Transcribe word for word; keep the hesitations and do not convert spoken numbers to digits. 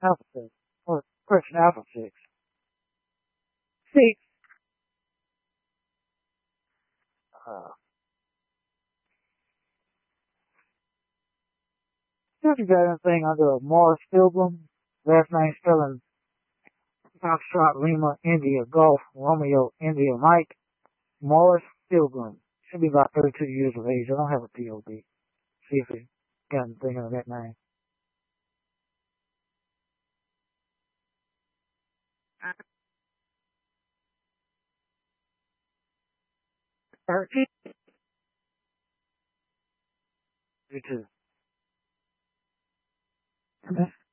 Alpha six. Or correction, Alpha six. Six. Uh, have you got anything under Morris Pilgrim? Last name spelling Foxtrot Lima India Golf Romeo India Mike Morris Pilgrim. Should be about thirty-two years of age. I don't have a P O B. See if you got anything under that name. thirty. You too.